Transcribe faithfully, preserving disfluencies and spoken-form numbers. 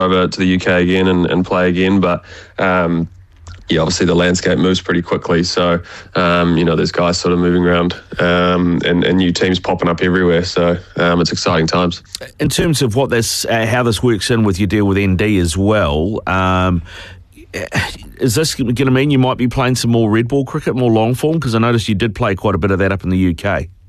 over to the U K again and, and play again. But um, yeah, obviously the landscape moves pretty quickly. So, um, you know, there's guys sort of moving around um, and, and new teams popping up everywhere. So um, it's exciting times. In terms of what this, uh, how this works in with your deal with N D as well, um, is this going to mean you might be playing some more red ball cricket, more long form? Because I noticed you did play quite a bit of that up in the U K.